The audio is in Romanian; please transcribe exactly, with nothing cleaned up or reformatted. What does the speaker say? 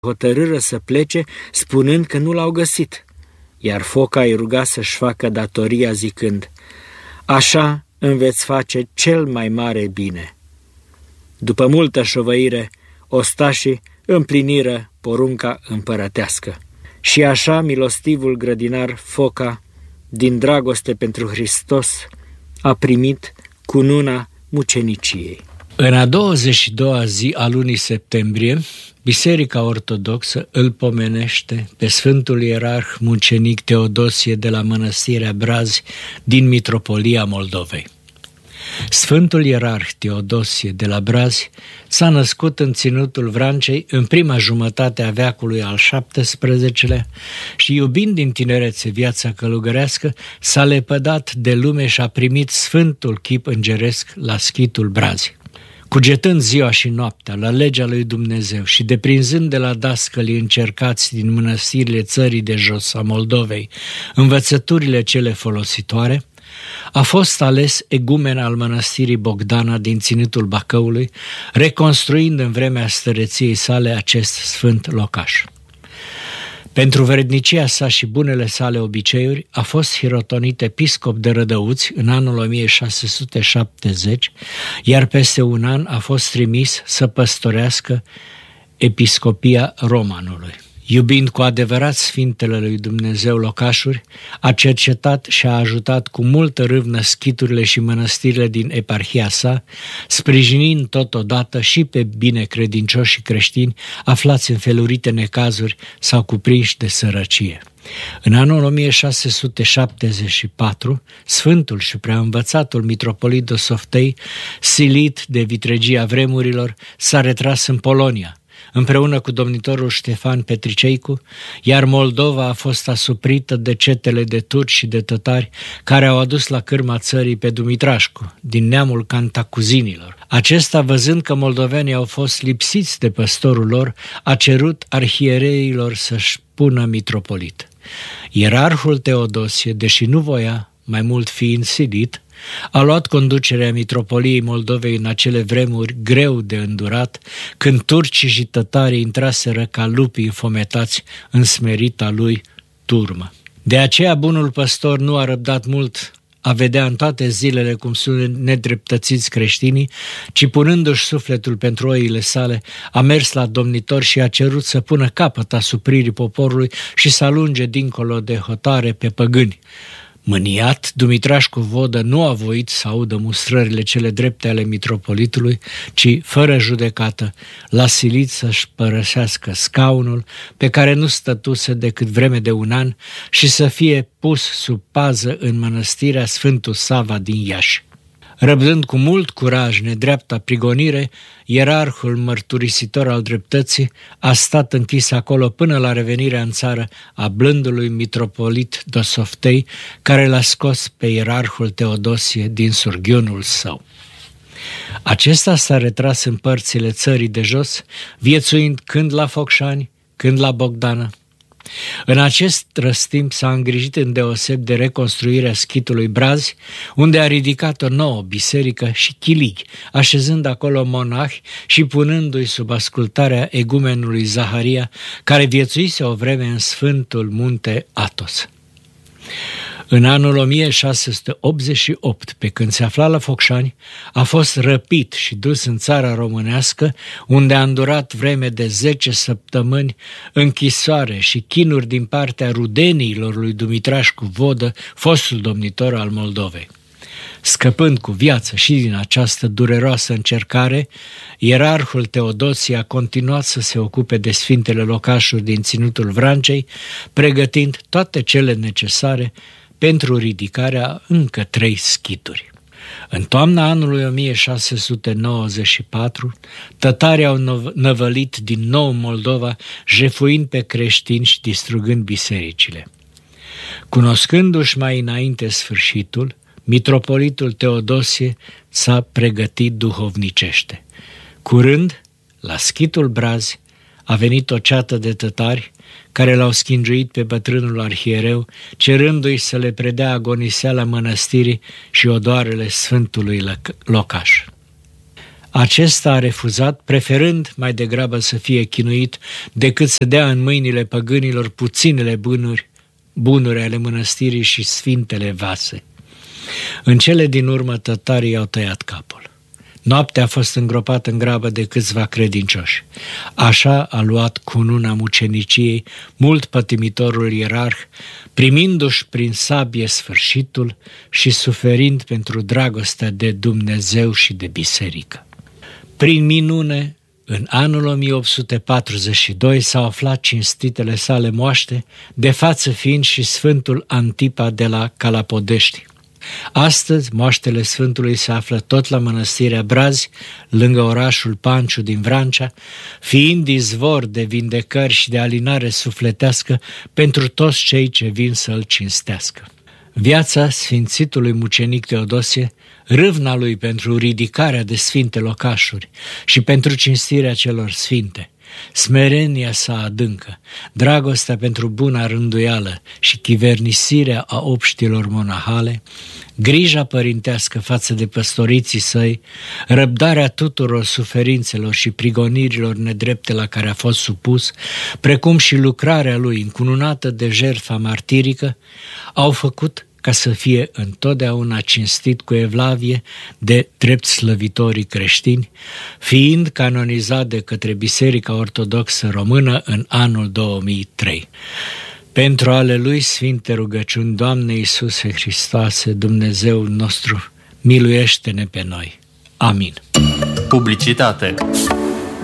hotărâră să plece, spunând că nu l-au găsit. Iar Foca îi ruga să-și facă datoria zicând: așa îmi veți face cel mai mare bine. După multă șovăire, ostașii împliniră porunca împărătească. Și așa milostivul grădinar Foca, din dragoste pentru Hristos, a primit cununa muceniciei. În a douăzeci și doua zi a lunii septembrie, Biserica Ortodoxă îl pomenește pe Sfântul Ierarh Mucenic Teodosie de la Mănăstirea Brazi din Mitropolia Moldovei. Sfântul Ierarh Teodosie de la Brazi s-a născut în Ținutul Vrancei în prima jumătate a veacului al șaptesprezecelea și, iubind din tinerețe viața călugărească, s-a lepădat de lume și a primit sfântul chip îngeresc la schitul Brazi. Cugetând ziua și noaptea la legea lui Dumnezeu și deprinzând de la dascălii încercați din mănăstirile țării de jos a Moldovei învățăturile cele folositoare, a fost ales egumen al mănăstirii Bogdana din Ținutul Bacăului, reconstruind în vremea stăreției sale acest sfânt locaș. Pentru vrednicia sa și bunele sale obiceiuri a fost hirotonit episcop de Rădăuți în anul o mie șase sute șaptezeci, iar peste un an a fost trimis să păstorească episcopia Romanului. Iubind cu adevărat Sfintele lui Dumnezeu locașuri, a cercetat și a ajutat cu multă râvnă schiturile și mănăstirile din eparhia sa, sprijinind totodată și pe binecredincioși creștini aflați în felurite necazuri sau cuprinși de sărăcie. În anul o mie șase sute șaptezeci și patru, Sfântul și preaînvățatul mitropolit Dosoftei, silit de vitregia vremurilor, s-a retras în Polonia, împreună cu domnitorul Ștefan Petriceicu, iar Moldova a fost asuprită de cetele de turci și de tătari care au adus la cârma țării pe Dumitrașcu, din neamul Cantacuzinilor. Acesta, văzând că moldovenii au fost lipsiți de păstorul lor, a cerut arhiereilor să-și pună mitropolit. Ierarhul Teodosie, deși nu voia, mai mult fiind silit, a luat conducerea mitropoliei Moldovei în acele vremuri greu de îndurat, când turcii și tătarii intraseră ca lupii înfometați în smerita lui turmă. De aceea bunul păstor nu a răbdat mult a vedea în toate zilele cum sunt nedreptățiți creștinii, ci punându-și sufletul pentru oile sale, a mers la domnitor și a cerut să pună capăt asupririi poporului și să alunge dincolo de hotare pe păgâni. Mâniat, Dumitrașcu Vodă nu a voit să audă mustrările cele drepte ale mitropolitului, ci, fără judecată, l-a silit să-și părăsească scaunul pe care nu stătuse decât vreme de un an și să fie pus sub pază în mănăstirea Sfântul Sava din Iași. Răbdând cu mult curaj nedreapta prigonire, ierarhul mărturisitor al dreptății a stat închis acolo până la revenirea în țară a blândului mitropolit Dosoftei, care l-a scos pe ierarhul Teodosie din surghiunul său. Acesta s-a retras în părțile țării de jos, viețuind când la Focșani, când la Bogdana. În acest răstimp s-a îngrijit îndeoseb de reconstruirea schitului Brazi, unde a ridicat o nouă biserică și chiligi, așezând acolo monahi și punându-i sub ascultarea egumenului Zaharia, care viețuise o vreme în Sfântul Munte Atos. În anul o mie șase sute optzeci și opt, pe când se afla la Focșani, a fost răpit și dus în țara românească, unde a îndurat vreme de zece săptămâni închisoare și chinuri din partea rudeniilor lui Dumitrașcu Vodă, fostul domnitor al Moldovei. Scăpând cu viață și din această dureroasă încercare, ierarhul Teodosie a continuat să se ocupe de sfintele locașuri din Ținutul Vrancei, pregătind toate cele necesare pentru ridicarea încă trei schituri. În toamna anului o mie șase sute nouăzeci și patru, tătarii au năvălit din nou Moldova, jefuind pe creștini și distrugând bisericile. Cunoscându-și mai înainte sfârșitul, mitropolitul Teodosie s-a pregătit duhovnicește. Curând, la schitul Brazi, a venit o ceată de tătari care l-au schingiuit pe bătrânul arhiereu, cerându-i să le predea agoniseala mănăstirii și odoarele sfântului locaș. Acesta a refuzat, preferând mai degrabă să fie chinuit decât să dea în mâinile păgânilor puținele bunuri, bunuri ale mănăstirii și sfintele vase. În cele din urmă tătarii i-au tăiat capul. Noaptea a fost îngropată în grabă de câțiva credincioși. Așa a luat cununa muceniciei mult pătimitorul ierarh, primindu-și prin sabie sfârșitul și suferind pentru dragostea de Dumnezeu și de biserică. Prin minune, în anul o mie opt sute patruzeci și doi s-au aflat cinstitele sale moaște, de față fiind și Sfântul Antipa de la Calapodești. Astăzi, moaștele Sfântului se află tot la Mănăstirea Brazi, lângă orașul Panciu din Vrancea, fiind izvor de vindecări și de alinare sufletească pentru toți cei ce vin să-l cinstească. Viața sfințitului mucenic Teodosie, râvna lui pentru ridicarea de sfinte locașuri și pentru cinstirea celor sfinte, smerenia sa adâncă, dragostea pentru buna rânduială și chivernisirea a obștilor monahale, grija părintească față de păstoriții săi, răbdarea tuturor suferințelor și prigonirilor nedrepte la care a fost supus, precum și lucrarea lui încununată de jertfa martirică, au făcut ca să fie întotdeauna cinstit cu evlavie de drept slăvitorii creștini, fiind canonizat de către Biserica Ortodoxă Română în anul două mii trei. Pentru ale lui sfinte rugăciuni, Doamne Iisuse Hristoase, Dumnezeul nostru, miluiește-ne pe noi. Amin. Publicitate.